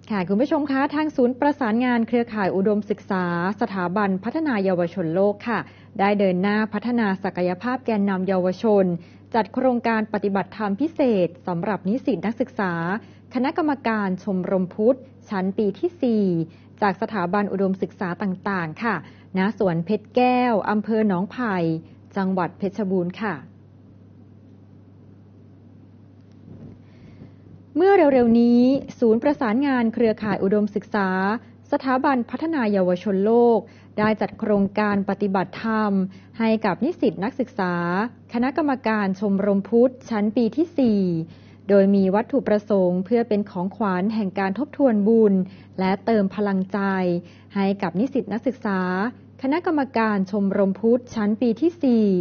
ค่ะคุณผู้ชมคะทางศูนย์ประสานงานเครือข่ายอุดมศึกษาสถาบันพัฒนาเยาวชนโลกค่ะได้เดินหน้าพัฒนาศักยภาพแกนนำเยาวชนจัดโครงการปฏิบัติธรรมพิเศษสำหรับนิสิตนักศึกษาคณะกรรมการชมรมพุทธชั้นปีที่ 4จากสถาบันอุดมศึกษาต่างๆค่ะณสวนเพชรแก้วอำเภอหนองไผ่จังหวัดเพชรบูรณ์ค่ะเมื่อเร็วๆนี้ศูนย์ประสานงานเครือข่ายอุดมศึกษาสถาบันพัฒนาเยาวชนโลกได้จัดโครงการปฏิบัติธรรมให้กับนิสิตนักศึกษาคณะกรรมการชมรมพุทธชั้นปีที่ 4โดยมีวัตถุประสงค์เพื่อเป็นของขวัญแห่งการทบทวนบุญและเติมพลังใจให้กับนิสิตนักศึกษาคณะกรรมการชมรมพุทธชั้นปีที่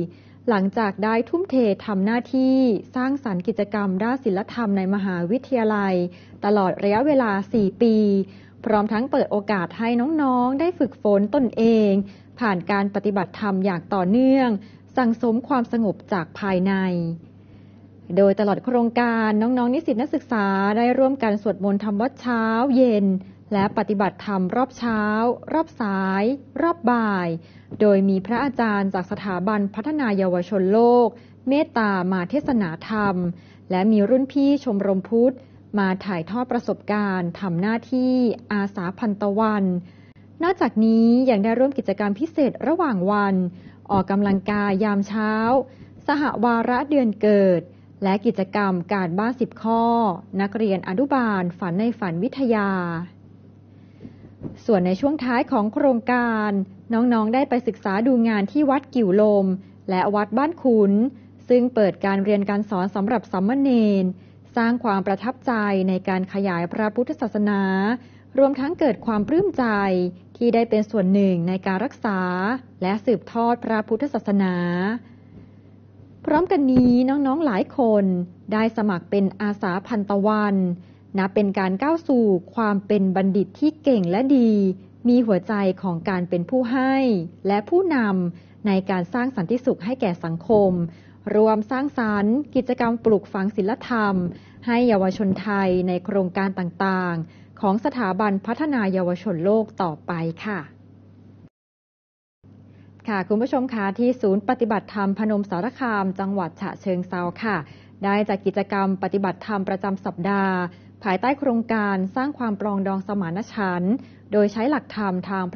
4หลังจากได้ทุ่มเททำหน้าที่สร้างสรรค์กิจกรรมด้านศิลธรรมในมหาวิทยาลัยตลอดระยะเวลา 4 ปีพร้อมทั้งเปิดโอกาสให้น้องๆได้ฝึกฝนตนเองผ่านการปฏิบัติธรรมอย่างต่อเนื่องสั่งสมความสงบจากภายในโดยตลอดโครงการน้องๆนิสิตนักศึกษาได้ร่วมกันสวดมนต์ทำวัดเช้าเย็นและปฏิบัติธรรมรอบเช้ารอบสายรอบบ่ายโดยมีพระอาจารย์จากสถาบันพัฒนาเยาวชนโลกเมตตามาเทศนาธรรมและมีรุ่นพี่ชมรมพุทธมาถ่ายทอดประสบการณ์ทำหน้าที่อาสาพันตะวันนอกจากนี้ยังได้ร่วมกิจกรรมพิเศษระหว่างวันออกกำลังกายยามเช้าสหวาระเดือนเกิดและกิจกรรมการบ้าน10 ข้อนักเรียนอนุบาลฝันในฝันวิทยาส่วนในช่วงท้ายของโครงการน้องๆได้ไปศึกษาดูงานที่วัดกิ่วลมและวัดบ้านขุนซึ่งเปิดการเรียนการสอนสำหรับสามเณรสร้างความประทับใจในการขยายพระพุทธศาสนารวมทั้งเกิดความปลื้มใจที่ได้เป็นส่วนหนึ่งในการรักษาและสืบทอดพระพุทธศาสนาพร้อมกันนี้น้องๆหลายคนได้สมัครเป็นอาสาพันตะวันนับเป็นการก้าวสู่ความเป็นบัณฑิตที่เก่งและดีมีหัวใจของการเป็นผู้ให้และผู้นำในการสร้างสันติสุขให้แก่สังคมรวมสร้างสรรค์กิจกรรมปลูกฝังศีลธรรมให้เยาวชนไทยในโครงการต่างๆของสถาบันพัฒนาเยาวชนโลกต่อไปค่ะคุณผู้ชมคะที่ศูนย์ปฏิบัติธรรมพนมสารคามจังหวัดฉะเชิงเทราค่ะได้จัดกิจกรรมปฏิบัติธรรมประจำสัปดาห์ภายใต้โครงการสร้างความปรองดองสมานฉันท์โดยใช้หลักธรรมทาง